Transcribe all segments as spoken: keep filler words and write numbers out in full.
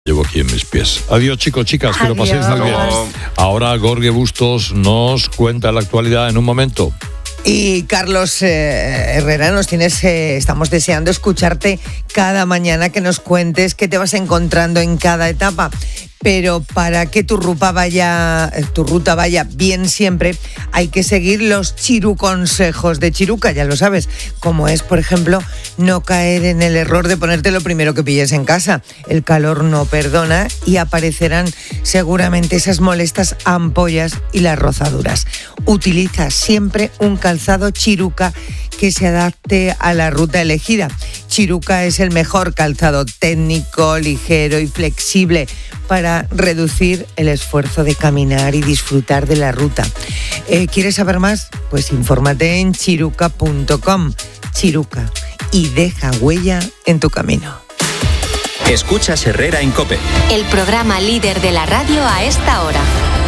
Llevo aquí en mis pies. Adiós, chicos, chicas, que lo paséis muy bien. Ahora Gorge Bustos nos cuenta la actualidad en un momento. Y Carlos eh, Herrera, nos tienes, eh, estamos deseando escucharte cada mañana, que nos cuentes qué te vas encontrando en cada etapa. Pero para que tu ruta vaya, tu ruta vaya bien siempre, hay que seguir los chiruconsejos de Chiruca, ya lo sabes, como es, por ejemplo, no caer en el error de ponerte lo primero que pilles en casa. El calor no perdona y aparecerán seguramente esas molestas ampollas y las rozaduras. Utiliza siempre un calzado Chiruca que se adapte a la ruta elegida. Chiruca es el mejor calzado técnico, ligero y flexible para reducir el esfuerzo de caminar y disfrutar de la ruta. Eh, ¿Quieres saber más? Pues infórmate en chiruca punto com. Chiruca, y deja huella en tu camino. Escuchas Herrera en COPE. El programa líder de la radio a esta hora.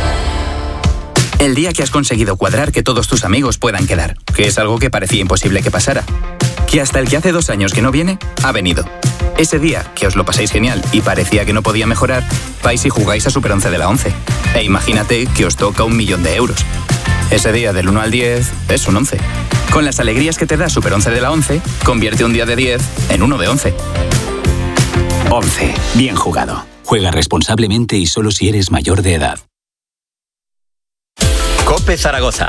El día que has conseguido cuadrar que todos tus amigos puedan quedar, que es algo que parecía imposible que pasara. Que hasta el que hace dos años que no viene, ha venido. Ese día que os lo pasáis genial y parecía que no podía mejorar, vais y jugáis a Super once de la once. E imagínate que os toca un millón de euros. Ese día del uno al diez es un once. Con las alegrías que te da Super once de la once, convierte un día de diez en uno de once. once. Bien jugado. Juega responsablemente y solo si eres mayor de edad. COPE Zaragoza.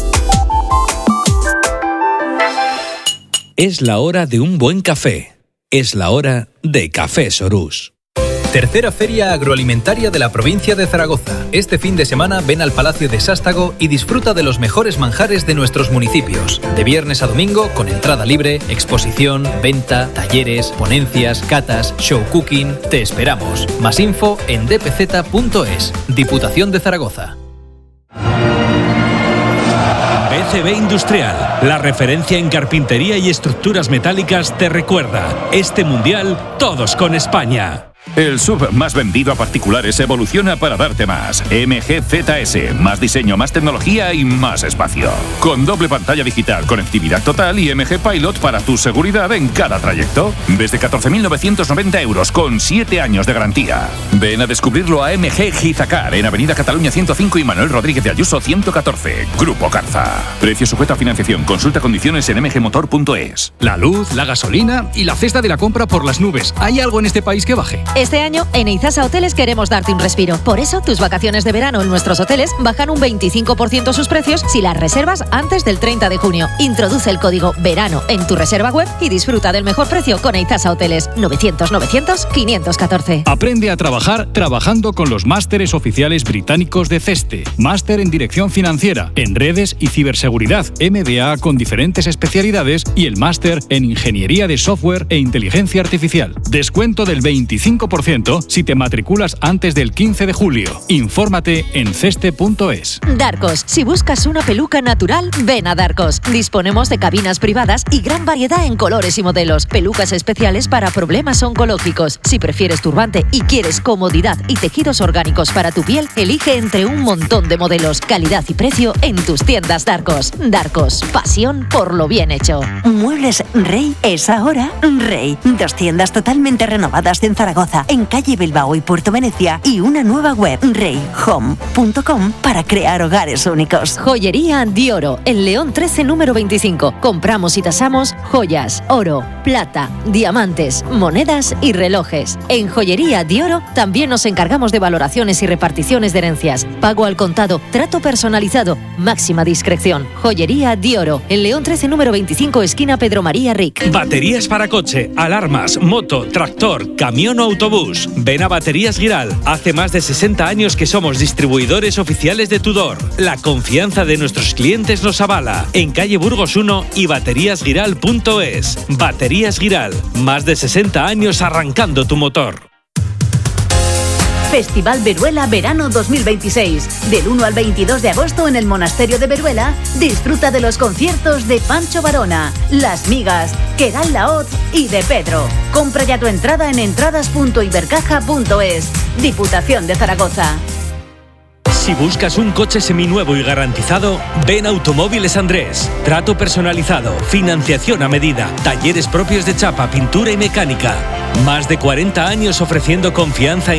Es la hora de un buen café. Es la hora de Café Sorús. Tercera Feria Agroalimentaria de la provincia de Zaragoza. Este fin de semana ven al Palacio de Sástago y disfruta de los mejores manjares de nuestros municipios. De viernes a domingo, con entrada libre, exposición, venta, talleres, ponencias, catas, show cooking. Te esperamos. Más info en d p z punto es. Diputación de Zaragoza. B C B Industrial, la referencia en carpintería y estructuras metálicas, te recuerda: este mundial, todos con España. El S U V más vendido a particulares evoluciona para darte más. M G Z S, más diseño, más tecnología y más espacio. Con doble pantalla digital, conectividad total y M G Pilot para tu seguridad en cada trayecto. Desde catorce mil novecientos noventa euros con siete años de garantía. Ven a descubrirlo a M G Gizacar en Avenida Cataluña ciento cinco y Manuel Rodríguez de Ayuso ciento catorce. Grupo Carza. Precio sujeto a financiación. Consulta condiciones en m g motor punto es. La luz, la gasolina y la cesta de la compra por las nubes. ¿Hay algo en este país que baje? Este año, en Eizasa Hoteles queremos darte un respiro. Por eso, tus vacaciones de verano en nuestros hoteles bajan un veinticinco por ciento sus precios si las reservas antes del treinta de junio. Introduce el código VERANO en tu reserva web y disfruta del mejor precio con Eizasa Hoteles. novecientos novecientos quinientos catorce. Aprende a trabajar trabajando con los másteres oficiales británicos de CESTE. Máster en Dirección Financiera, en Redes y Ciberseguridad, M B A con diferentes especialidades y el máster en Ingeniería de Software e Inteligencia Artificial. Descuento del veinticinco por ciento si te matriculas antes del quince de julio. Infórmate en ceste punto es. Darcos. Si buscas una peluca natural, ven a Darcos. Disponemos de cabinas privadas y gran variedad en colores y modelos. Pelucas especiales para problemas oncológicos. Si prefieres turbante y quieres comodidad y tejidos orgánicos para tu piel, elige entre un montón de modelos. Calidad y precio en tus tiendas Darcos. Darcos. Pasión por lo bien hecho. Muebles Rey es ahora Rey. Dos tiendas totalmente renovadas en Zaragoza, en calle Bilbao y Puerto Venecia, y una nueva web, rey home punto com, para crear hogares únicos. Joyería Dioro, en León trece número veinticinco. Compramos y tasamos joyas, oro, plata, diamantes, monedas y relojes. En Joyería Dioro también nos encargamos de valoraciones y reparticiones de herencias. Pago al contado, trato personalizado, máxima discreción. Joyería Dioro, en León trece número veinticinco, esquina Pedro María Ric. Baterías para coche, alarmas, moto, tractor, camión o autobús. Ven a Baterías Giral. Hace más de sesenta años que somos distribuidores oficiales de Tudor. La confianza de nuestros clientes nos avala. En calle Burgos uno y baterías giral punto es. Baterías Giral. Más de sesenta años arrancando tu motor. Festival Veruela Verano dos mil veintiséis. Del uno al veintidós de agosto en el Monasterio de Veruela, disfruta de los conciertos de Pancho Varona, Las Migas, Queral Laoz y de Pedro. Compra ya tu entrada en entradas punto ibercaja punto es. Diputación de Zaragoza. Si buscas un coche seminuevo y garantizado, ven a Automóviles Andrés. Trato personalizado, financiación a medida, talleres propios de chapa, pintura y mecánica. Más de cuarenta años ofreciendo confianza en